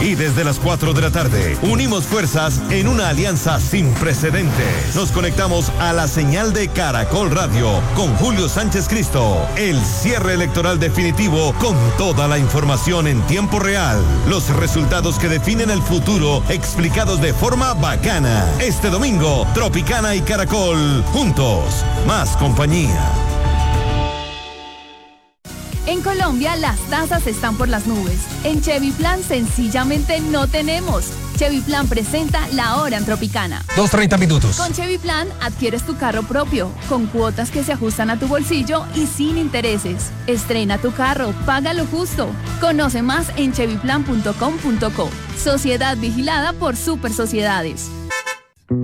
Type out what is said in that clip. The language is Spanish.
Y desde las 4 de la tarde, unimos fuerzas en una alianza sin precedentes. Nos conectamos a la señal de Caracol Radio con Julio Sánchez Cristo. El cierre electoral definitivo con toda la información en tiempo real. Los resultados que definen el futuro explicados de forma bacana. Este domingo, Tropicana y Caracol juntos. Más compañía. En Colombia las tasas están por las nubes. En Chevy Plan sencillamente no tenemos. Chevy Plan presenta La Hora en Tropicana. 2:30 minutos. Con Chevy Plan adquieres tu carro propio, con cuotas que se ajustan a tu bolsillo y sin intereses. Estrena tu carro, paga lo justo. Conoce más en chevyplan.com.co. Sociedad vigilada por Super Sociedades.